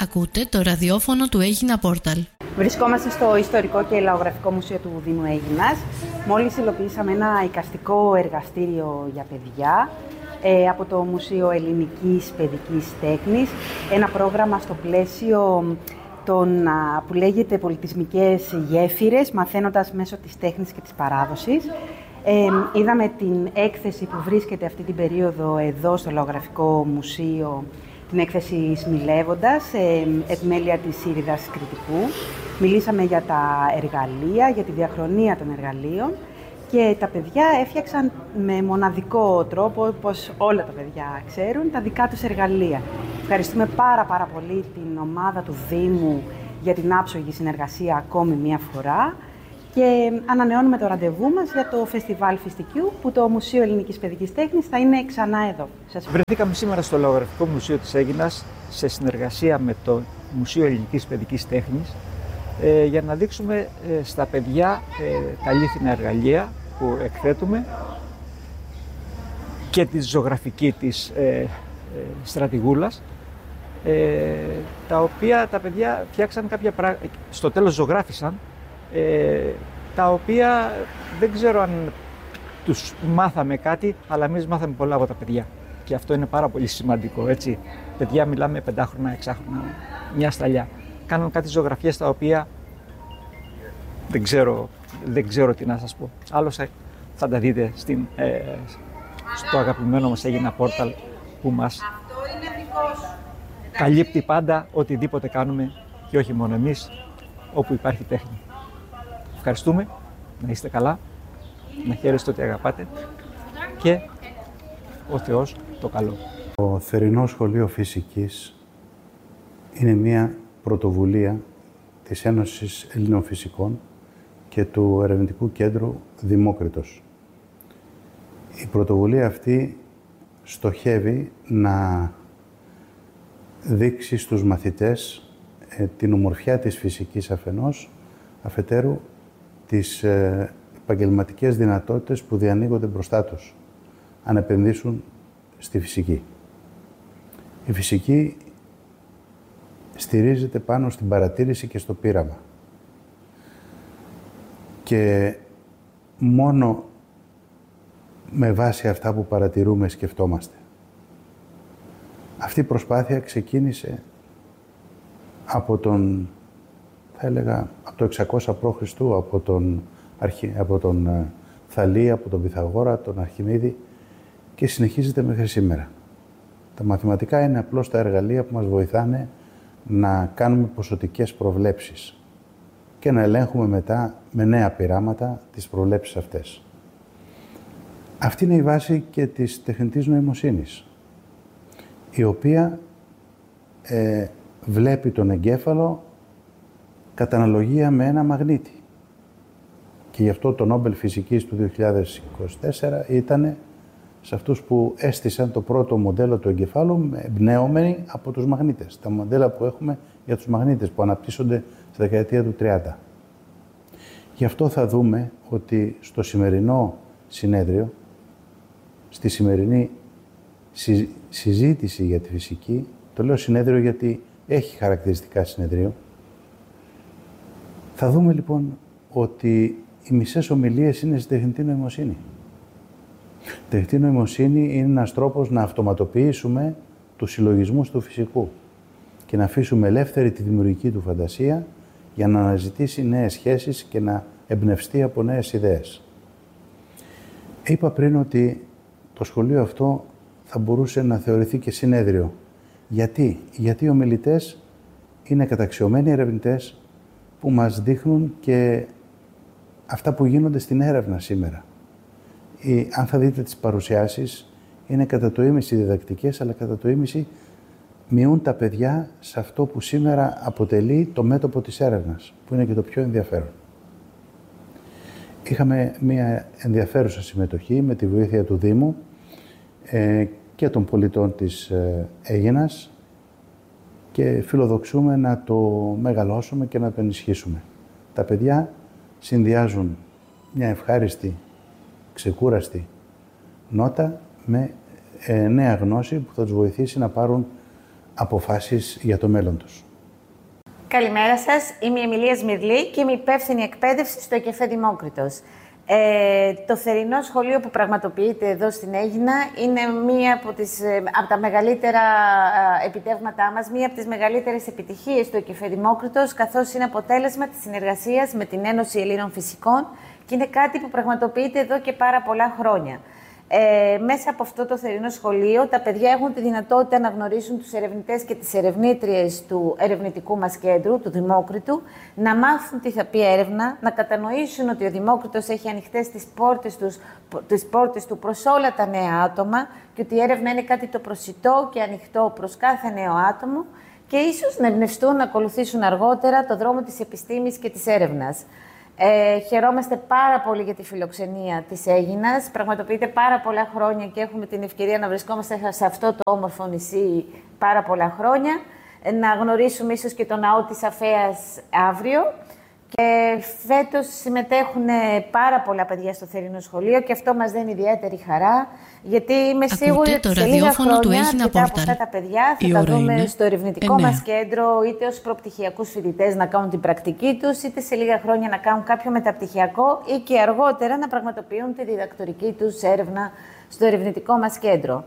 Ακούτε το ραδιόφωνο του Αίγινα Πόρταλ. Βρισκόμαστε στο Ιστορικό και Λαογραφικό Μουσείο του Δήμου Αίγινας. Μόλις υλοποιήσαμε ένα εικαστικό εργαστήριο για παιδιά από το Μουσείο Ελληνικής Παιδικής Τέχνης. Ένα πρόγραμμα στο πλαίσιο που λέγεται «Πολιτισμικές γέφυρες, μαθαίνοντας μέσω της τέχνης και της παράδοσης». Είδαμε την έκθεση που βρίσκεται αυτή την περίοδο εδώ στο Λαογραφικό Μουσείο, την έκθεση «Σμιλεύοντας», επιμέλεια της Ήριδας Κρητικού. Μιλήσαμε για τα εργαλεία, για τη διαχρονία των εργαλείων και τα παιδιά έφτιαξαν με μοναδικό τρόπο, όπως όλα τα παιδιά ξέρουν, τα δικά τους εργαλεία. Ευχαριστούμε πάρα πολύ την ομάδα του Δήμου για την άψογη συνεργασία ακόμη μία φορά και ανανεώνουμε το ραντεβού μας για το Φεστιβάλ Φιστικιού που το Μουσείο Ελληνικής Παιδικής Τέχνης θα είναι ξανά εδώ. Βρεθήκαμε σήμερα στο Λαογραφικό Μουσείο της Αίγινας σε συνεργασία με το Μουσείο Ελληνικής Παιδικής Τέχνης για να δείξουμε στα παιδιά τα αλήθινα εργαλεία που εκθέτουμε και τη ζωγραφική της στρατηγούλας, τα οποία τα παιδιά φτιάξαν κάποια πράγματα, στο τέλος ζωγράφισαν, τα οποία δεν ξέρω αν τους μάθαμε κάτι, αλλά εμείς μάθαμε πολλά από τα παιδιά. Και αυτό είναι πάρα πολύ σημαντικό, έτσι. Παιδιά μιλάμε 5χρονα, 6χρονα, μια σταλιά. Κάνουν κάτι ζωγραφιές τα οποία δεν ξέρω τι να σας πω. Άλλωστε θα τα δείτε στο αγαπημένο μας Αίγινα Πόρταλ που μας καλύπτει πάντα οτιδήποτε κάνουμε και όχι μόνο εμείς, όπου υπάρχει τέχνη. Ευχαριστούμε, να είστε καλά, να χαίρεστε ότι αγαπάτε και ο Θεός το καλό. Το Θερινό Σχολείο Φυσικής είναι μια πρωτοβουλία της Ένωσης Ελλήνων Φυσικών και του Ερευνητικού Κέντρου Δημόκριτος. Η πρωτοβουλία αυτή στοχεύει να δείξει στους μαθητές την ομορφιά της φυσικής αφενός, αφετέρου τις επαγγελματικές δυνατότητες που διανοίγονται μπροστά τους αν επενδύσουν στη φυσική. Η φυσική στηρίζεται πάνω στην παρατήρηση και στο πείραμα. Και μόνο με βάση αυτά που παρατηρούμε σκεφτόμαστε. Αυτή η προσπάθεια ξεκίνησε από από το 600 π.Χ. από τον Θαλή, από τον Πυθαγόρα, τον Αρχιμίδη και συνεχίζεται μέχρι σήμερα. Τα μαθηματικά είναι απλώς τα εργαλεία που μας βοηθάνε να κάνουμε ποσοτικές προβλέψεις και να ελέγχουμε μετά με νέα πειράματα τις προβλέψεις αυτές. Αυτή είναι η βάση και της τεχνητής νοημοσύνης, η οποία βλέπει τον εγκέφαλο κατά αναλογία με ένα μαγνήτη. Και γι' αυτό το Νόμπελ Φυσικής του 2024 ήταν σε αυτούς που έστησαν το πρώτο μοντέλο του εγκεφάλου εμπνέομενοι από τους μαγνήτες. Τα μοντέλα που έχουμε για τους μαγνήτες που αναπτύσσονται στη δεκαετία του 30. Γι' αυτό θα δούμε ότι στο σημερινό συνέδριο, στη σημερινή συζήτηση για τη φυσική, το λέω συνέδριο γιατί έχει χαρακτηριστικά συνεδρίο, θα δούμε λοιπόν ότι οι μισές ομιλίες είναι στη τεχνητή νοημοσύνη. Η τεχνητή νοημοσύνη είναι ένας τρόπος να αυτοματοποιήσουμε τους συλλογισμούς του φυσικού και να αφήσουμε ελεύθερη τη δημιουργική του φαντασία για να αναζητήσει νέες σχέσεις και να εμπνευστεί από νέες ιδέες. Είπα πριν ότι το σχολείο αυτό θα μπορούσε να θεωρηθεί και συνέδριο. Γιατί? Γιατί οι ομιλητές είναι καταξιωμένοι ερευνητές που μας δείχνουν και αυτά που γίνονται στην έρευνα σήμερα. Αν θα δείτε τις παρουσιάσεις, είναι κατά το ίμιση διδακτικές, αλλά κατά το ίμιση μειούν τα παιδιά σε αυτό που σήμερα αποτελεί το μέτωπο της έρευνας, που είναι και το πιο ενδιαφέρον. Είχαμε μια ενδιαφέρουσα συμμετοχή με τη βοήθεια του Δήμου και των πολιτών της Αίγινας και φιλοδοξούμε να το μεγαλώσουμε και να το ενισχύσουμε. Τα παιδιά συνδυάζουν μια ευχάριστη, ξεκούραστη νότα με νέα γνώση που θα τους βοηθήσει να πάρουν αποφάσεις για το μέλλον τους. Καλημέρα σας. Είμαι η Εμιλία Σμυρλή και είμαι υπεύθυνη εκπαίδευση στο ΕΚΕΦΕ Δημόκριτος. Το θερινό σχολείο που πραγματοποιείται εδώ στην Αίγινα είναι μία από τα μεγαλύτερα επιτεύγματά μας, μία από τις μεγαλύτερες επιτυχίες του ΕΚΕΦΕ Δημόκριτος, καθώς είναι αποτέλεσμα της συνεργασίας με την Ένωση Ελλήνων Φυσικών και είναι κάτι που πραγματοποιείται εδώ και πάρα πολλά χρόνια. Μέσα από αυτό το θερινό σχολείο, τα παιδιά έχουν τη δυνατότητα να γνωρίσουν τους ερευνητές και τις ερευνήτριες του ερευνητικού μας κέντρου, του Δημόκριτου, να μάθουν τι θα πει έρευνα, να κατανοήσουν ότι ο Δημόκριτος έχει ανοιχτές τις πόρτες του προς όλα τα νέα άτομα και ότι η έρευνα είναι κάτι το προσιτό και ανοιχτό προς κάθε νέο άτομο και ίσως να εμπνευστούν να ακολουθήσουν αργότερα το δρόμο της επιστήμης και της έρευνας. Χαιρόμαστε πάρα πολύ για τη φιλοξενία της Αίγινας. Πραγματοποιείται πάρα πολλά χρόνια και έχουμε την ευκαιρία να βρισκόμαστε σε αυτό το όμορφο νησί πάρα πολλά χρόνια. Να γνωρίσουμε ίσως και το ναό της Αφέας αύριο. Και φέτος συμμετέχουν πάρα πολλά παιδιά στο θερινό σχολείο και αυτό μας δίνει ιδιαίτερη χαρά, γιατί είμαι σίγουρη ότι σε λίγα χρόνια μετά από αυτά τα παιδιά θα τα δούμε στο ερευνητικό μας κέντρο, είτε ως προπτυχιακούς φοιτητές να κάνουν την πρακτική τους, είτε σε λίγα χρόνια να κάνουν κάποιο μεταπτυχιακό ή και αργότερα να πραγματοποιούν τη διδακτορική τους έρευνα στο ερευνητικό μας κέντρο.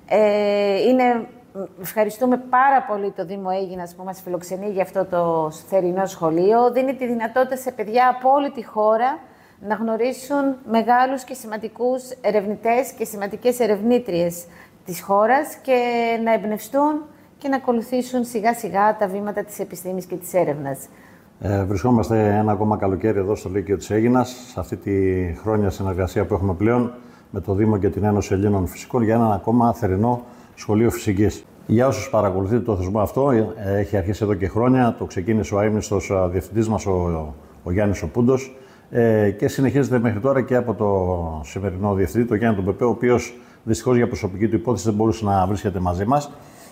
Ευχαριστούμε πάρα πολύ το Δήμο Αίγινας που μας φιλοξενεί για αυτό το θερινό σχολείο. Δίνει τη δυνατότητα σε παιδιά από όλη τη χώρα να γνωρίσουν μεγάλους και σημαντικούς ερευνητές και σημαντικές ερευνήτριες της χώρας και να εμπνευστούν και να ακολουθήσουν σιγά σιγά τα βήματα της επιστήμης και της έρευνας. Βρισκόμαστε ένα ακόμα καλοκαίρι εδώ στο Λύκειο της Αίγινας, σε αυτή τη χρόνια συνεργασία που έχουμε πλέον με το Δήμο και την Ένωση Ελλήνων Φυσικών για έναν ακόμα θερινό σχολείο φυσικής. Για όσους παρακολουθείτε το θεσμό αυτό, έχει αρχίσει εδώ και χρόνια. Το ξεκίνησε ο αείμνηστος διευθυντής μας, ο Γιάννης ο Πούντος, και συνεχίζεται μέχρι τώρα και από το σημερινό διευθυντή, τον Γιάννη τον Πεπέ, ο οποίος δυστυχώς για προσωπική του υπόθεση δεν μπορούσε να βρίσκεται μαζί μας.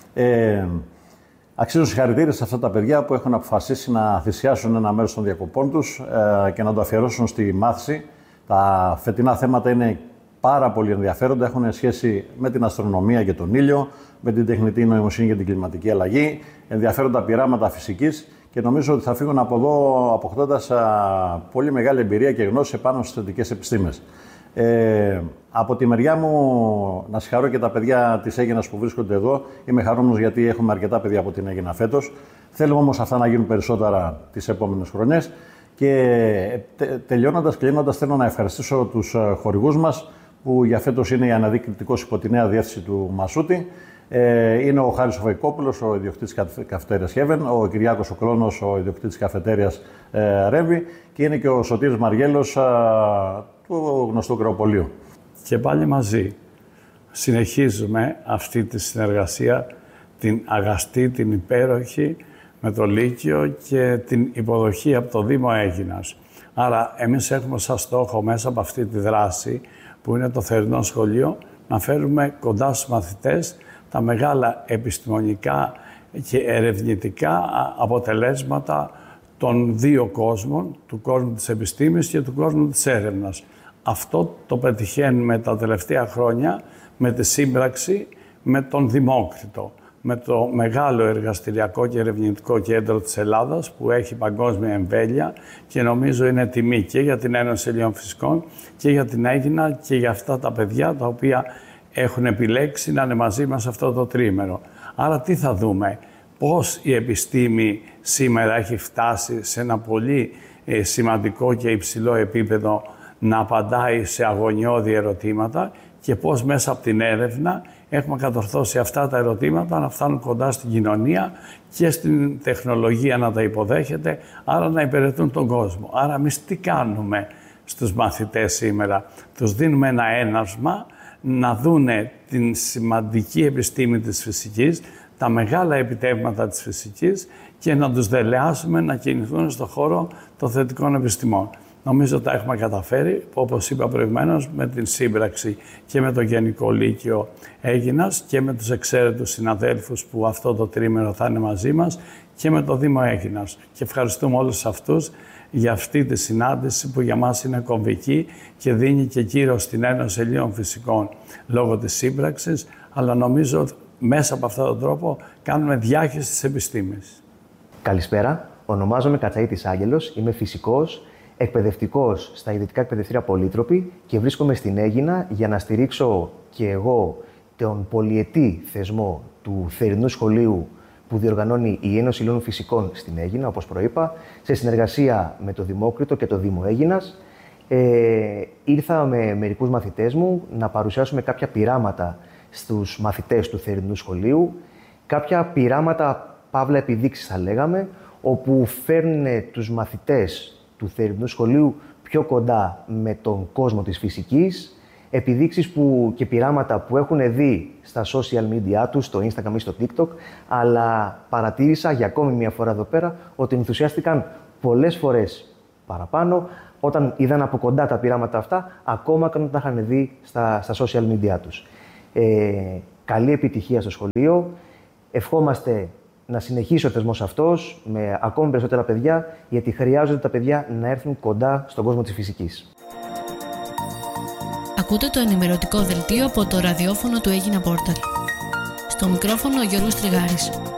Αξίζουν συγχαρητήρια σε αυτά τα παιδιά που έχουν αποφασίσει να θυσιάσουν ένα μέρος των διακοπών τους και να το αφιερώσουν στη μάθηση. Τα φετινά θέματα είναι πάρα πολύ ενδιαφέροντα, έχουν σχέση με την αστρονομία και τον ήλιο, με την τεχνητή νοημοσύνη και την κλιματική αλλαγή, ενδιαφέροντα πειράματα φυσικής και νομίζω ότι θα φύγουν από εδώ αποκτώντας πολύ μεγάλη εμπειρία και γνώση επάνω στις θετικές επιστήμες. Από τη μεριά μου, να συγχαρώ και τα παιδιά της Αίγινας που βρίσκονται εδώ. Είμαι χαρούμενος γιατί έχουμε αρκετά παιδιά από την Αίγινα φέτος. Θέλουμε όμως αυτά να γίνουν περισσότερα τις επόμενες χρονιές. Και τελειώνοντας, κλείνοντας, θέλω να ευχαριστήσω τους χορηγούς μας, που για φέτος είναι η αναδεικτικός υπό τη νέα διεύθυνση του Μασούτη. Είναι ο Χάρης Βαϊκόπουλος, ο ιδιοκτήτης καφετέριας Heaven, ο Κυριάκος ο Κλώνος, ο ιδιοκτήτης καφετέριας Ρέμβη και είναι και ο Σωτήρης Μαριέλος του γνωστού Κρεοπολίου. Και πάλι μαζί συνεχίζουμε αυτή τη συνεργασία, την αγαστή, την υπέροχη, με το Λύκειο και την υποδοχή από το Δήμο Αίγινας. Άρα εμείς έχουμε σαν στόχο μέσα από αυτή τη δράση που είναι το θερινό σχολείο να φέρουμε κοντά στους μαθητές τα μεγάλα επιστημονικά και ερευνητικά αποτελέσματα των δύο κόσμων, του κόσμου της επιστήμης και του κόσμου της έρευνας. Αυτό το πετυχαίνουμε τα τελευταία χρόνια με τη σύμπραξη με τον Δημόκριτο, με το μεγάλο εργαστηριακό και ερευνητικό κέντρο της Ελλάδας που έχει παγκόσμια εμβέλεια και νομίζω είναι τιμή και για την Ένωση Ελλήνων Φυσικών και για την Αίγινα και για αυτά τα παιδιά τα οποία έχουν επιλέξει να είναι μαζί μας αυτό το τρίμερο. Άρα τι θα δούμε, πώς η επιστήμη σήμερα έχει φτάσει σε ένα πολύ σημαντικό και υψηλό επίπεδο να απαντάει σε αγωνιώδη ερωτήματα και πώς μέσα από την έρευνα έχουμε κατορθώσει αυτά τα ερωτήματα να φτάνουν κοντά στην κοινωνία και στην τεχνολογία να τα υποδέχεται, άρα να υπηρετούν τον κόσμο. Άρα εμείς τι κάνουμε στους μαθητές σήμερα, τους δίνουμε ένα έναυσμα να δούνε την σημαντική επιστήμη της φυσικής, τα μεγάλα επιτεύγματα της φυσικής και να τους δελεάσουμε να κινηθούν στον χώρο των θετικών επιστημών. Νομίζω ότι τα έχουμε καταφέρει, όπως είπα προηγουμένως, με την σύμπραξη και με το Γενικό Λύκειο Αίγινας και με τους εξαίρετους συναδέλφους που αυτό το τρίμερο θα είναι μαζί μας και με το Δήμο Αίγινας. Και ευχαριστούμε όλους αυτούς για αυτή τη συνάντηση που για μας είναι κομβική και δίνει και κύρος στην Ένωση Ελλήνων Φυσικών λόγω της σύμπραξης, αλλά νομίζω ότι μέσα από αυτόν τον τρόπο κάνουμε διάχυση της επιστήμης. Καλησπέρα. Ονομάζομαι Κατσαΐτης Άγγελος, είμαι φυσικός, εκπαιδευτικός στα Ιδιωτικά Εκπαιδευτήρια Πολύτροπη και βρίσκομαι στην Αίγινα για να στηρίξω και εγώ τον πολυετή θεσμό του θερινού σχολείου που διοργανώνει η Ένωση Υλώνων Φυσικών στην Αίγινα, όπως προείπα, σε συνεργασία με το Δημόκριτο και το Δήμο Αίγινας. Ήρθα με μερικούς μαθητές μου να παρουσιάσουμε κάποια πειράματα στους μαθητές του θερινού σχολείου, κάποια πειράματα, παύλα επιδείξεις θα λέγαμε, όπου φέρνουν τους μαθητές του θερινού σχολείου πιο κοντά με τον κόσμο της φυσικής, επιδείξεις και πειράματα που έχουν δει στα social media τους, στο Instagram ή στο TikTok, αλλά παρατήρησα για ακόμη μια φορά εδώ πέρα ότι ενθουσιάστηκαν πολλές φορές παραπάνω όταν είδαν από κοντά τα πειράματα αυτά, ακόμα και όταν τα είχαν δει στα social media τους. Καλή επιτυχία στο σχολείο. Ευχόμαστε να συνεχίσει ο θεσμός αυτός με ακόμη περισσότερα παιδιά, γιατί χρειάζονται τα παιδιά να έρθουν κοντά στον κόσμο της φυσικής. Ακούτε το ενημερωτικό δελτίο από το ραδιόφωνο του Αίγινα Πόρταλ. Στο μικρόφωνο ο Γιώργος Τριγάρης.